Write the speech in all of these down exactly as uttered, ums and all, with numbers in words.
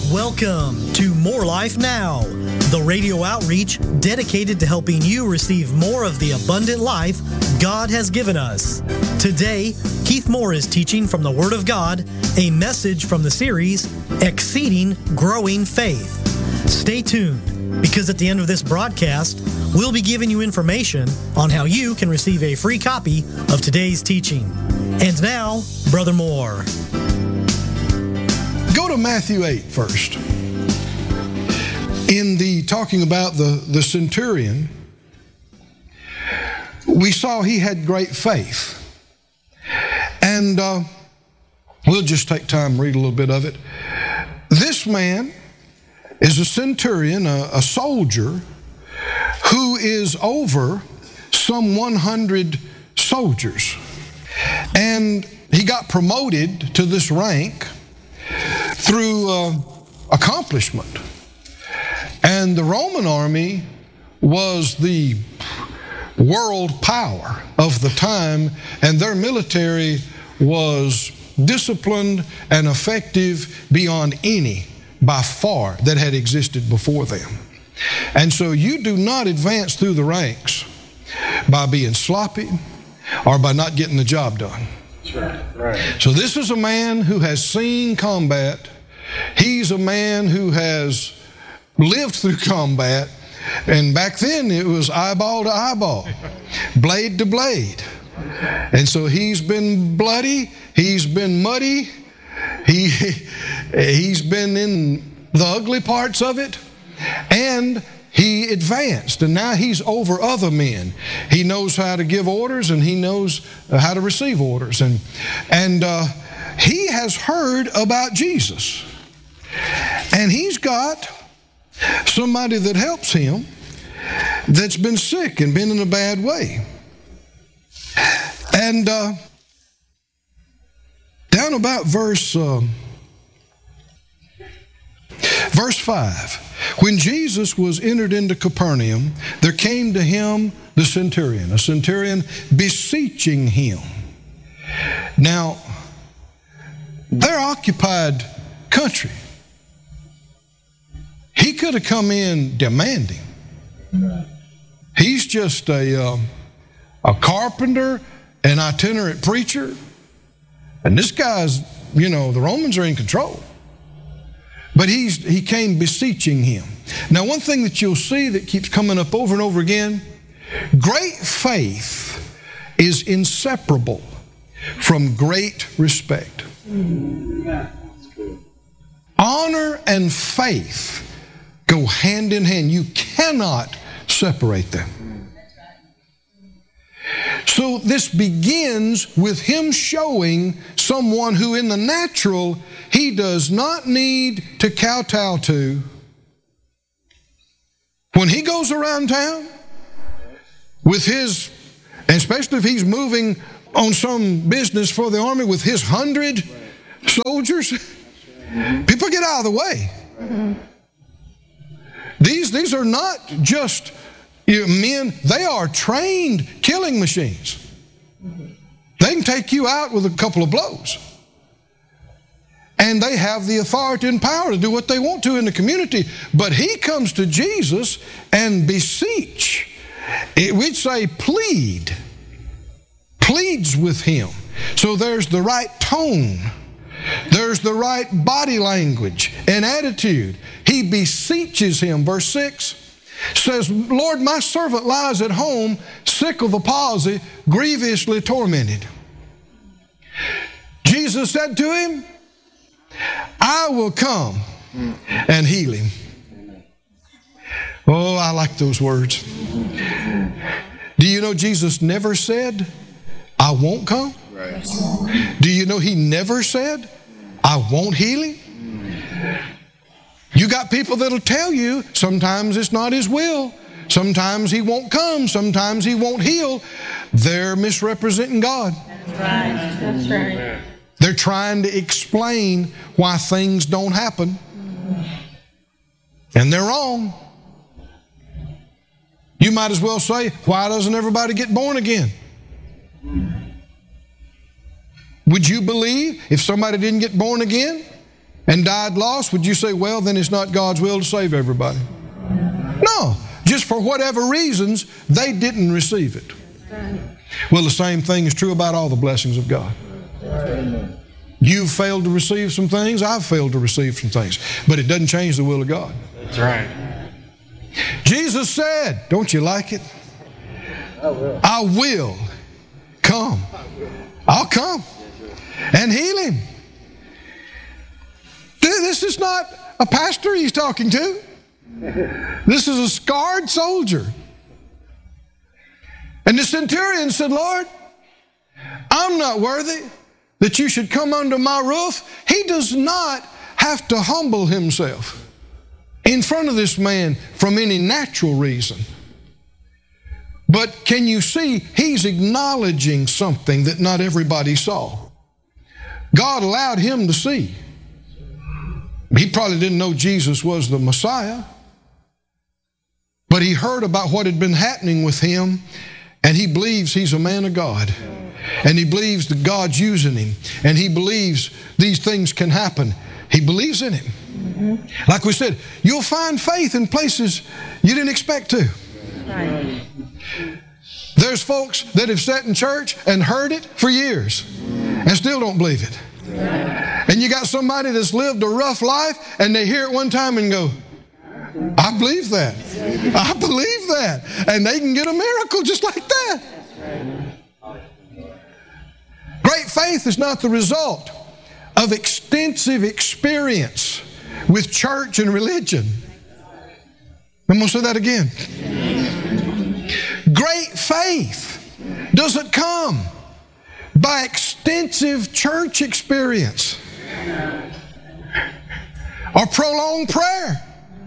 Welcome to More Life Now, the radio outreach dedicated to helping you receive more of the abundant life God has given us. Today, Keith Moore is teaching from the Word of God, a message from the series, Exceeding Growing Faith. Stay tuned, because at the end of this broadcast, we'll be giving you information on how you can receive a free copy of today's teaching. And now, Brother Moore. Go to Matthew eight first. In the talking about the, the centurion, we saw he had great faith. And uh, we'll just take time and read a little bit of it. This man is a centurion, a, a soldier, who is over some one hundred soldiers. And he got promoted to this rank through uh, accomplishment. And the Roman army was the world power of the time, and their military was disciplined and effective beyond any by far that had existed before them. And so you do not advance through the ranks by being sloppy or by not getting the job done. That's right. Right. So this is a man who has seen combat. He's a man who has lived through combat. And back then it was eyeball to eyeball, blade to blade. And so he's been bloody, he's been muddy, he, he's been in the ugly parts of it, and he advanced, and now he's over other men. He knows how to give orders, and he knows how to receive orders. And, and uh, he has heard about Jesus. And he's got somebody that helps him that's been sick and been in a bad way. And uh, down about verse, uh, verse five. When Jesus was entered into Capernaum, there came to him the centurion, a centurion beseeching him. Now, they're occupied country. He could have come in demanding. He's just a, uh, a carpenter, an itinerant preacher, and this guy's, you know, the Romans are in control. But he's, he came beseeching him. Now, one thing that you'll see that keeps coming up over and over again, great faith is inseparable from great respect. Honor and faith go hand in hand. You cannot separate them. So this begins with him showing someone who in the natural he does not need to kowtow to. When he goes around town with his, and especially if he's moving on some business for the army with his hundred soldiers, people get out of the way. These, these are not just you know, men, they are trained killing machines. They can take you out with a couple of blows. And they have the authority and power to do what they want to in the community. But he comes to Jesus and beseech. It, we'd say plead. Pleads with him. So there's the right tone. There's the right body language and attitude. He beseeches him. Verse six says, Lord, my servant lies at home, sick of the palsy, grievously tormented. Jesus said to him, I will come and heal him. Oh, I like those words. Do you know Jesus never said, I won't come? Right. Do you know he never said, I won't heal him? You got people that'll tell you sometimes it's not his will. Sometimes he won't come. Sometimes he won't heal. They're misrepresenting God. That's right. That's right. They're trying to explain why things don't happen. And they're wrong. You might as well say, why doesn't everybody get born again? Would you believe if somebody didn't get born again, and died lost, would you say, well, then it's not God's will to save everybody? No. Just for whatever reasons, they didn't receive it. Well, the same thing is true about all the blessings of God. You've failed to receive some things. I've failed to receive some things. But it doesn't change the will of God. That's right. Jesus said, don't you like it? I will. I will come. I'll come and heal him. This is not a pastor he's talking to. This is a scarred soldier. And the centurion said, Lord, I'm not worthy that you should come under my roof. He does not have to humble himself in front of this man from any natural reason. But can you see, he's acknowledging something that not everybody saw. God allowed him to see. He probably didn't know Jesus was the Messiah, but he heard about what had been happening with him, and he believes he's a man of God. And he believes that God's using him. And he believes these things can happen. He believes in him. Mm-hmm. Like we said, you'll find faith in places you didn't expect to. Right. There's folks that have sat in church and heard it for years and still don't believe it. Right. And you got somebody that's lived a rough life and they hear it one time and go, I believe that. I believe that. And they can get a miracle just like that. Great faith is not the result of extensive experience with church and religion. I'm going to say that again. Great faith doesn't come by extensive church experience or prolonged prayer.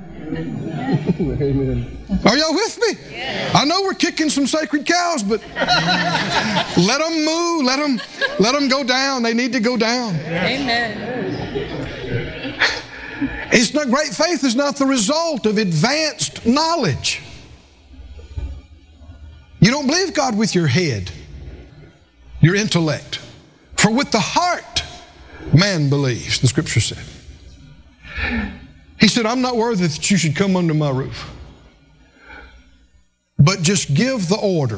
Are y'all with me? I know we're kicking some sacred cows, but let them move. Let them, let them go down. They need to go down. Amen. It's not, great faith is not the result of advanced knowledge. You don't believe God with your head, your intellect. For with the heart, man believes, the Scripture said. He said, I'm not worthy that you should come under my roof. But just give the order.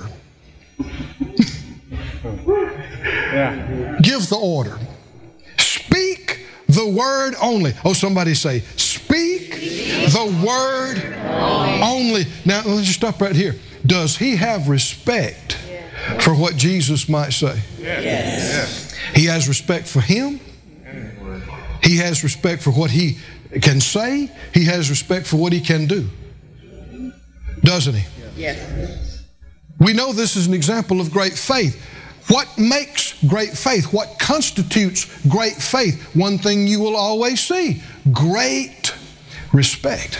Yeah. Give the order. Speak the word only. Oh, somebody say, speak the word only. Now, let's just stop right here. Does he have respect for what Jesus might say? Yes. He has respect for him. He has respect for what he can say. He has respect for what he can do. Doesn't he? Yes. We know this is an example of great faith. What makes great faith? What constitutes great faith? One thing you will always see: great respect.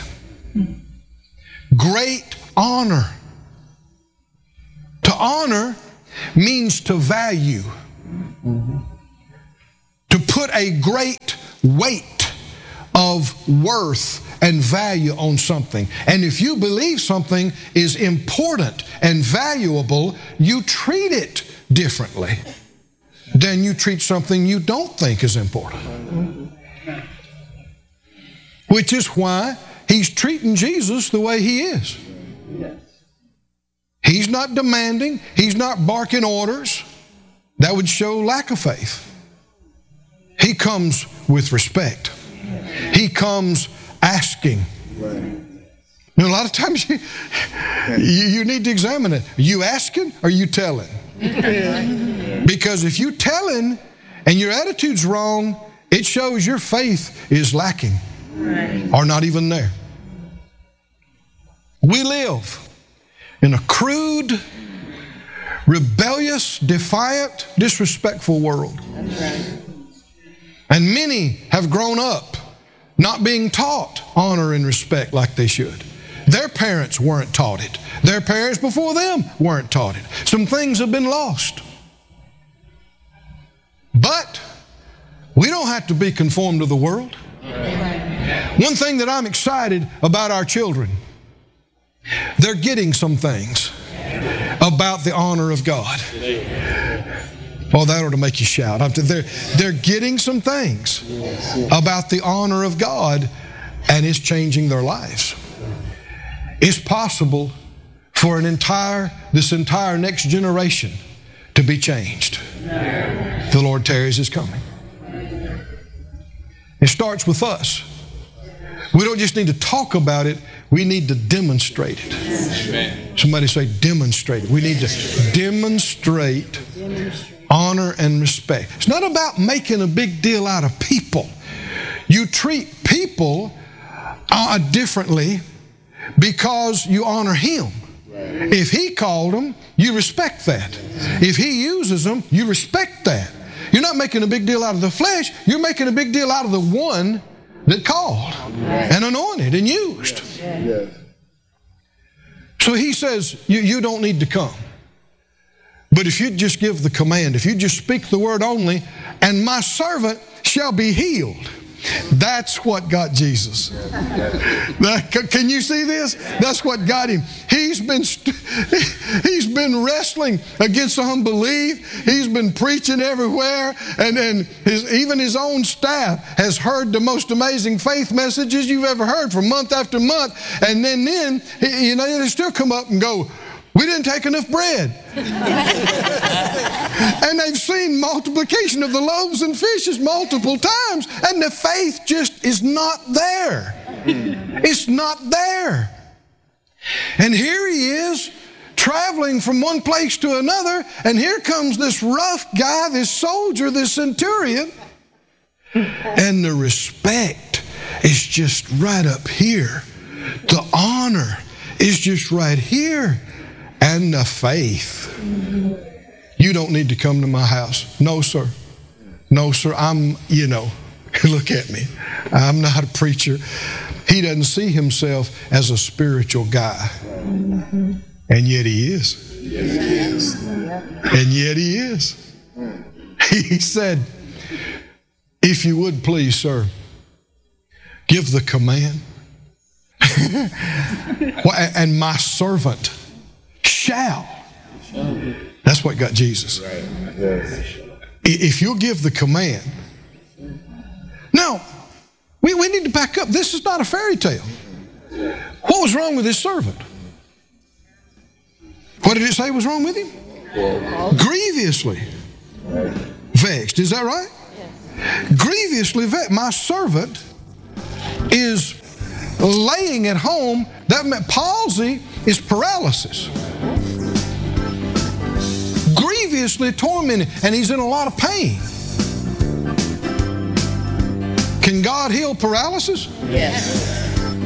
Great honor. To honor means to value. To put a great weight of worth and value on something. And if you believe something is important and valuable, you treat it differently than you treat something you don't think is important. Which is why he's treating Jesus the way he is. He's not demanding. He's not barking orders. That would show lack of faith. He comes with respect. He comes asking. Right. You know, a lot of times you, you, you need to examine it. Are you asking or are you telling? Because if you're telling and your attitude's wrong, it shows your faith is lacking right. or not even there. We live in a crude, rebellious, defiant, disrespectful world. That's right. And many have grown up not being taught honor and respect like they should. Their parents weren't taught it. Their parents before them weren't taught it. Some things have been lost. But we don't have to be conformed to the world. One thing that I'm excited about our children, they're getting some things about the honor of God. Oh, that ought to make you shout. They're, they're getting some things about the honor of God, and it's changing their lives. It's possible for an entire, this entire next generation to be changed. The Lord tarries is coming. It starts with us. We don't just need to talk about it, we need to demonstrate it. Amen. Somebody say demonstrate it. We need to demonstrate honor and respect. It's not about making a big deal out of people. You treat people uh, differently because you honor Him. If He called them, you respect that. If He uses them, you respect that. You're not making a big deal out of the flesh. You're making a big deal out of the one that called and anointed and used. So He says, you, you don't need to come. But if you just give the command, if you just speak the word only, and my servant shall be healed. That's what got Jesus. Can you see this? That's what got Him. He's been he's been wrestling against unbelief. He's been preaching everywhere, and and his, even his own staff has heard the most amazing faith messages you've ever heard for month after month. And then then you know they still come up and go, we didn't take enough bread. And they've seen multiplication of the loaves and fishes multiple times, and the faith just is not there. It's not there. And here he is traveling from one place to another, and here comes this rough guy, this soldier, this centurion, and the respect is just right up here. The honor is just right here. And the faith. You don't need to come to my house. No, sir. No, sir. I'm, you know, look at me. I'm not a preacher. He doesn't see himself as a spiritual guy. And yet he is. And yet he is. He said, if you would please, sir, give the command. And my servant shall. That's what got Jesus. If you'll give the command. Now, we, we need to back up. This is not a fairy tale. What was wrong with his servant? What did it say was wrong with him? Grievously vexed. Is that right? Grievously vexed. My servant is laying at home. That meant palsy is paralysis. Grievously tormented, and he's in a lot of pain. Can God heal paralysis? Yes.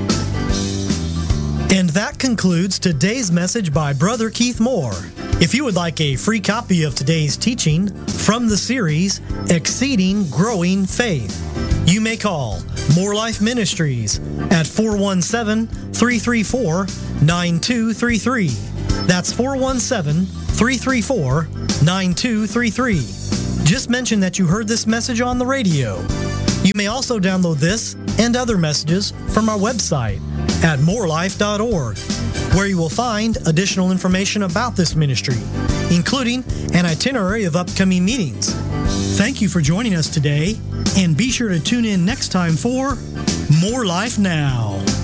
And that concludes today's message by Brother Keith Moore. If you would like a free copy of today's teaching from the series, Exceeding Growing Faith, you may call More Life Ministries at four one seven, three three four, nine two three three. That's four one seven, three three four, nine two three three. Just mention that you heard this message on the radio. You may also download this and other messages from our website at more life dot org, where you will find additional information about this ministry, including an itinerary of upcoming meetings. Thank you for joining us today, and be sure to tune in next time for More Life Now.